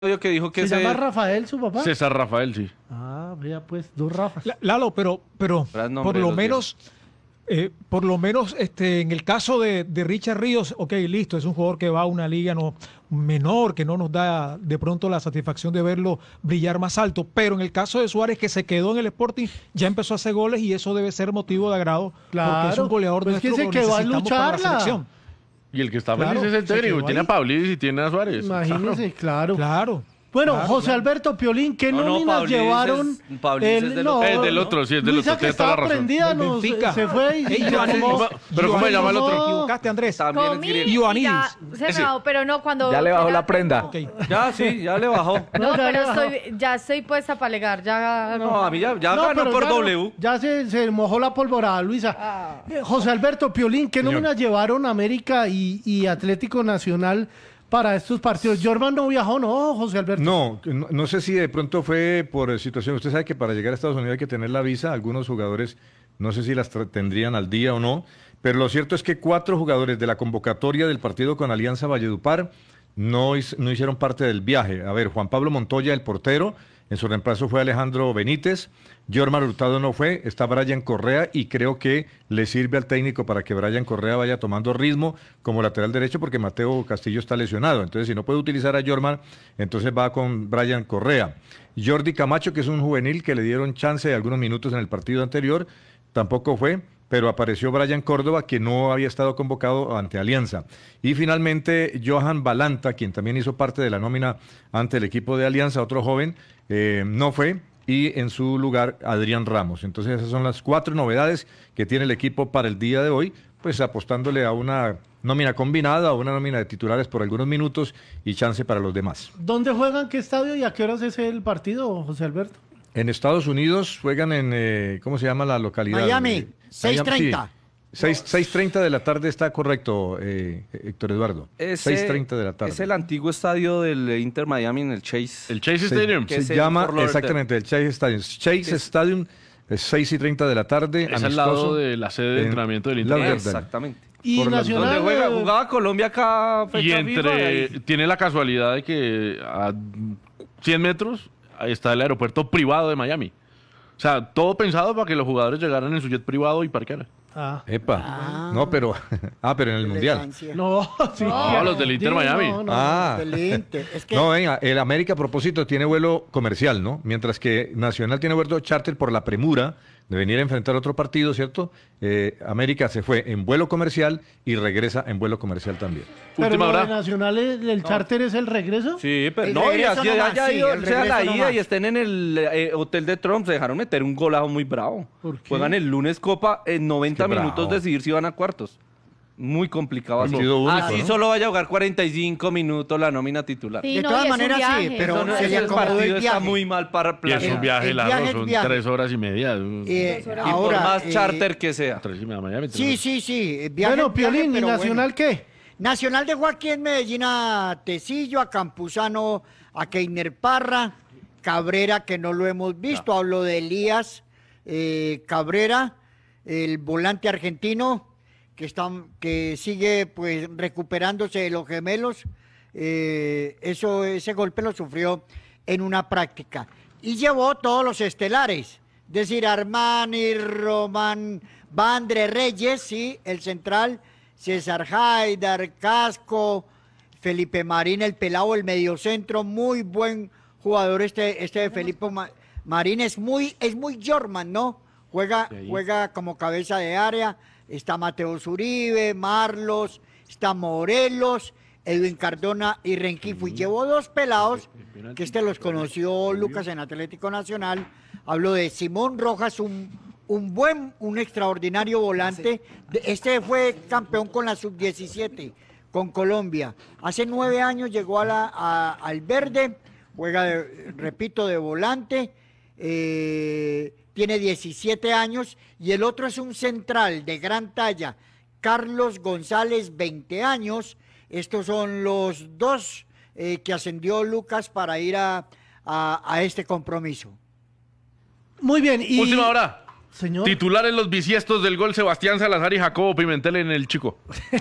que dijo que ¿Se llama Rafael su papá? César Rafael, sí. Ah, vea pues, dos Rafas. Lalo, pero el nombre por de lo los menos, en el caso de Richard Ríos, ok, listo, es un jugador que va a una liga menor, que no nos da de pronto la satisfacción de verlo brillar más alto, pero en el caso de Suárez, que se quedó en el Sporting, ya empezó a hacer goles y eso debe ser motivo de agrado, porque es un goleador pues nuestro que se quedó a necesitamos para la lucharla. selección. Y el que está Claro, feliz es el se técnico. quedó Tiene ahí. a Paulís y tiene a Suárez. Imagínese, claro. Claro. Bueno, Claro, José claro. Alberto Piolín, ¿qué No, nóminas Paulís llevaron? Paulís es del no, otro. Es del otro, sí, es del Luisa, otro. que Tiene toda estaba la razón. prendida, Del nos, Benfica. se fue y se Ioannidis. armó. Pero ¿cómo se llama el otro? Te equivocaste, Andrés. También es Comí griego. y Ioannidis. ya se me Ese. bajó, pero no cuando... Ya le bajó la era prenda. como- Ok. Ya, sí, ya le bajó. No, ya pero le ya estoy puesta para alegar, ya... No, a mí ya No, ganó pero por ya no, W. Ya se mojó la pólvora, Luisa. Ah. José Alberto Piolín, ¿qué Señor. nóminas llevaron América y Atlético Nacional para estos partidos? Jorman no viajó, ¿no, José Alberto? No sé si de pronto fue por situación. Usted sabe que para llegar a Estados Unidos hay que tener la visa. Algunos jugadores, no sé si las tendrían al día o no, pero lo cierto es que 4 jugadores de la convocatoria del partido con Alianza Valledupar no hicieron parte del viaje. A ver, Juan Pablo Montoya, el portero, en su reemplazo fue Alejandro Benítez. Jormar Hurtado no fue, está Brian Correa y creo que le sirve al técnico para que Brian Correa vaya tomando ritmo como lateral derecho porque Mateo Castillo está lesionado. Entonces, si no puede utilizar a Jormar, entonces va con Brian Correa. Jordi Camacho, que es un juvenil que le dieron chance de algunos minutos en el partido anterior, tampoco fue, pero apareció Brian Córdoba, que no había estado convocado ante Alianza. Y finalmente, Johan Balanta, quien también hizo parte de la nómina ante el equipo de Alianza, otro joven, no fue, y en su lugar Adrián Ramos. Entonces esas son las 4 novedades que tiene el equipo para el día de hoy, pues apostándole a una nómina combinada, a una nómina de titulares por algunos minutos y chance para los demás. ¿Dónde juegan, qué estadio y a qué horas es el partido, José Alberto? En Estados Unidos juegan en, ¿cómo se llama la localidad? Miami, 6:30. Sí. 6:30 de la tarde está correcto, Héctor Eduardo. 6:30 de la tarde. Es el antiguo estadio del Inter Miami en el Chase. El Chase Stadium. que Se es el llama Fort Lauderdale. exactamente el Chase Stadium. Chase Stadium es 6:30 de la tarde. Es al amistoso lado de la sede de en entrenamiento del Inter. Lauderdale. Exactamente. Y Por la- Nacional... Donde jugaba Colombia acá Y fecha FIFA, ahí. tiene la casualidad de que a 100 metros ahí está el aeropuerto privado de Miami. O sea, todo pensado para que los jugadores llegaran en su jet privado y parquearan. Ah. Epa. No, pero pero en el Mundial. Elegancia. No, sí. No, los del Inter Sí, Miami. no. Ah. Del Inter. Es que No, venga, el América a propósito tiene vuelo comercial, ¿no? Mientras que Nacional tiene vuelo charter por la premura de venir a enfrentar otro partido, ¿cierto? América se fue en vuelo comercial y regresa en vuelo comercial también. Pero Última lo de hora. Nacional, el charter es el regreso. Sí, pero El no, y regreso así nomás, haya sí, ido, el sea la regreso ida nomás. y estén en el hotel de Trump, se dejaron meter un golazo muy bravo. ¿Por qué? Juegan el lunes Copa en 90 Es que minutos bravo. decidir si van a cuartos. Muy complicado así. Partido único, Así ¿no? solo vaya a jugar 45 minutos la nómina titular. Sí, de no, todas y es un maneras sí, viaje. pero Eso no- se le ese acomodó partido el está viaje. muy mal para Y es planear. un viaje el largo, viaje es son viaje. 3 horas y media. Y por Ahora, más charter que sea. 3 y media de Miami. Sí, viaje, Bueno, viaje, Piolín, ¿y pero Nacional bueno. qué? Nacional dejó aquí en Medellín a Tecillo, a Campuzano, a Keiner Parra, Cabrera, que no lo hemos visto, hablo de Elías Cabrera, el volante argentino, que sigue pues recuperándose de los gemelos. Ese golpe lo sufrió en una práctica. Y llevó todos los estelares, es decir, Armani, Román, Vandre Reyes, sí, el central, César Haidar, Casco, Felipe Marín, el pelado, el mediocentro, muy buen jugador este de Felipe Marín, es muy Jorman, ¿no? Juega como cabeza de área, está Mateo Zuribe, Marlos, está Morelos, Edwin Cardona y Renquifo, y llevó 2 pelados, que los conoció Lucas en Atlético Nacional, hablo de Simón Rojas, un extraordinario volante. Este fue campeón con la sub-17, con Colombia. Hace 9 años llegó al Verde, juega, repito, de volante, tiene 17 años, y el otro es un central de gran talla, Carlos González, 20 años. Estos son los 2 que ascendió Lucas para ir a este compromiso. Muy bien. Y Última hora. Señor. Titular en los bisiestos del gol Sebastián Salazar y Jacobo Pimentel en el Chico.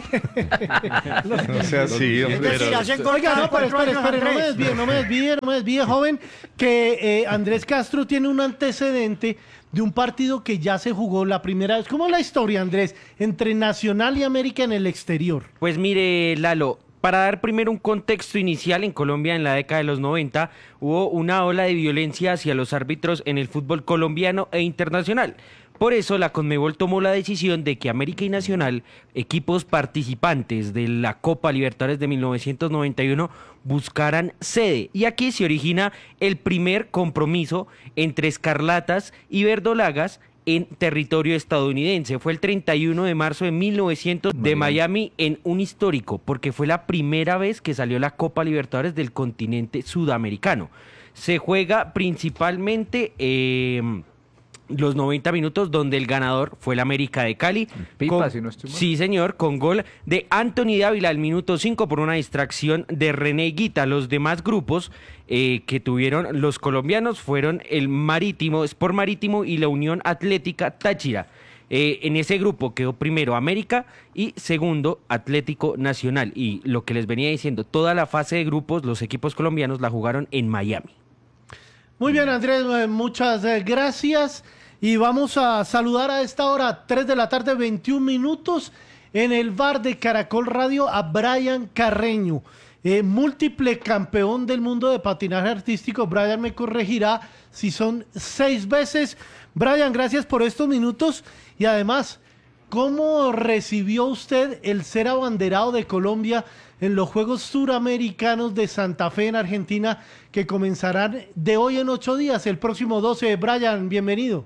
No sea así, Es hombre. decir, hacen gol Oiga, cada no, pero 4 años, espere, Andrés. no me desvíe, joven, que Andrés Castro tiene un antecedente de un partido que ya se jugó la primera vez. ¿Cómo es la historia, Andrés, entre Nacional y América en el exterior? Pues mire, Lalo, para dar primero un contexto inicial, en Colombia en la década de los 90 hubo una ola de violencia hacia los árbitros en el fútbol colombiano e internacional. Por eso la Conmebol tomó la decisión de que América y Nacional, equipos participantes de la Copa Libertadores de 1991, buscaran sede. Y aquí se origina el primer compromiso entre Escarlatas y Verdolagas en territorio estadounidense. Fue el 31 de marzo de 1900 de Miami, en un histórico, porque fue la primera vez que salió la Copa Libertadores del continente sudamericano. Se juega principalmente los 90 minutos, donde el ganador fue el América de Cali. Pipa, si no estoy mal. Sí, señor, con gol de Anthony Dávila al minuto 5 por una distracción de René Guita. Los demás grupos que tuvieron los colombianos fueron el Marítimo, Sport Marítimo y la Unión Atlética Táchira. En ese grupo quedó primero América y segundo Atlético Nacional. Y lo que les venía diciendo, toda la fase de grupos, los equipos colombianos la jugaron en Miami. Muy bien, Andrés, muchas gracias. Y vamos a saludar a esta hora, 3 de la tarde, 21 minutos, en el bar de Caracol Radio a Brian Carreño, múltiple campeón del mundo de patinaje artístico. Brian me corregirá si son 6 veces. Brian, gracias por estos minutos. Y además, ¿cómo recibió usted el ser abanderado de Colombia en los Juegos Suramericanos de Santa Fe en Argentina, que comenzarán de hoy en 8 días, el próximo 12? Brian, bienvenido.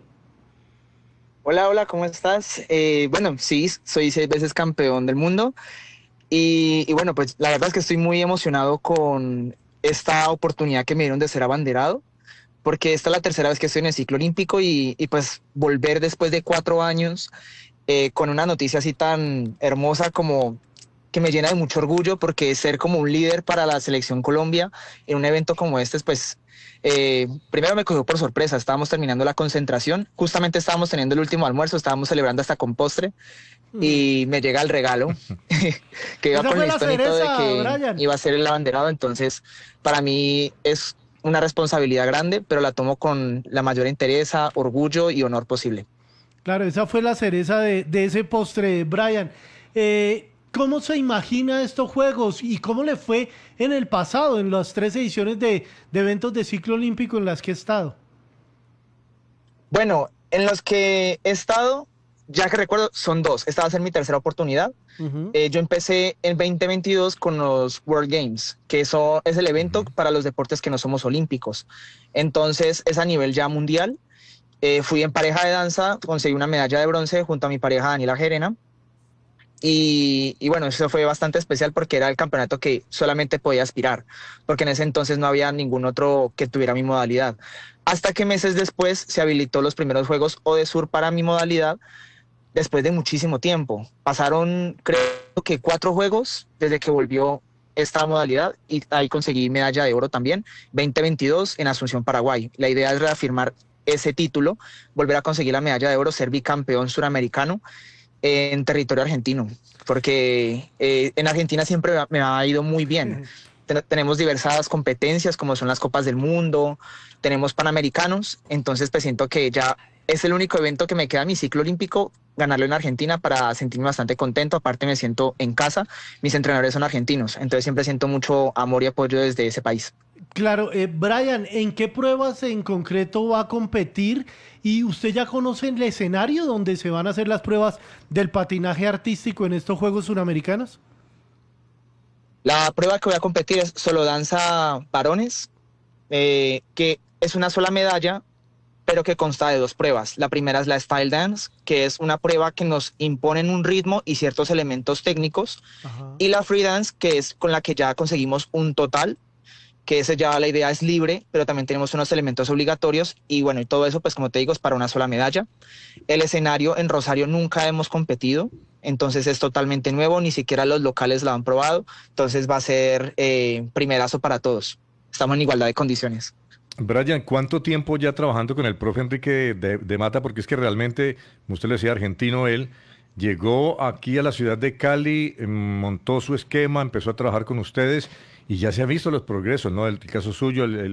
Hola, ¿cómo estás? Bueno, sí, soy 6 veces campeón del mundo y bueno, pues la verdad es que estoy muy emocionado con esta oportunidad que me dieron de ser abanderado, porque esta es la tercera vez que estoy en el ciclo olímpico y pues volver después de 4 años con una noticia así tan hermosa como que me llena de mucho orgullo, porque ser como un líder para la selección Colombia en un evento como este, pues primero me cogió por sorpresa. Estábamos terminando la concentración, justamente estábamos teniendo el último almuerzo, estábamos celebrando hasta con postre y me llega el regalo que iba Esa con fue el la listón y todo de cereza, que Brian. iba a ser el abanderado. Entonces para mí es una responsabilidad grande, pero la tomo con la mayor entereza, orgullo y honor posible. Claro, esa fue la cereza de ese postre, Brian. ¿Cómo se imagina estos juegos y cómo le fue en el pasado, en las 3 ediciones de eventos de ciclo olímpico en las que he estado? Bueno, en los que he estado, ya que recuerdo, son 2. Esta va a ser mi tercera oportunidad. Yo empecé en 2022 con los World Games, que eso es el evento para los deportes que no somos olímpicos. Entonces es a nivel ya mundial. Fui en pareja de danza, conseguí una medalla de bronce junto a mi pareja Daniela Gerena. Y bueno, eso fue bastante especial porque era el campeonato que solamente podía aspirar, porque en ese entonces no había ningún otro que tuviera mi modalidad. Hasta que meses después se habilitó los primeros Juegos ODESUR para mi modalidad, después de muchísimo tiempo. Pasaron, creo que 4 juegos desde que volvió esta modalidad y ahí conseguí medalla de oro también, 2022 en Asunción, Paraguay. La idea es reafirmar ese título, volver a conseguir la medalla de oro, ser bicampeón suramericano en territorio argentino, porque en Argentina siempre me ha ido muy bien. Tenemos diversas competencias como son las Copas del Mundo, tenemos Panamericanos, entonces pues siento que ya es el único evento que me queda en mi ciclo olímpico, ganarlo en Argentina para sentirme bastante contento. Aparte me siento en casa, mis entrenadores son argentinos, entonces siempre siento mucho amor y apoyo desde ese país. Claro, Brian, ¿en qué pruebas en concreto va a competir? ¿Y usted ya conoce el escenario donde se van a hacer las pruebas del patinaje artístico en estos Juegos Suramericanos? La prueba que voy a competir es solo danza varones, que es una sola medalla, pero que consta de 2 pruebas. La primera es la Style Dance, que es una prueba que nos imponen un ritmo y ciertos elementos técnicos. Ajá. Y la Free Dance, que es con la que ya conseguimos un total, que ese ya la idea es libre, pero también tenemos unos elementos obligatorios y bueno, y todo eso pues como te digo es para una sola medalla. El escenario en Rosario nunca hemos competido, entonces es totalmente nuevo, ni siquiera los locales lo han probado, entonces va a ser primerazo para todos. Estamos en igualdad de condiciones. Brian, ¿cuánto tiempo ya trabajando con el profe Enrique de Mata? Porque es que realmente, como usted le decía, argentino él, llegó aquí a la ciudad de Cali, montó su esquema, empezó a trabajar con ustedes y ya se han visto los progresos, ¿no? El caso suyo,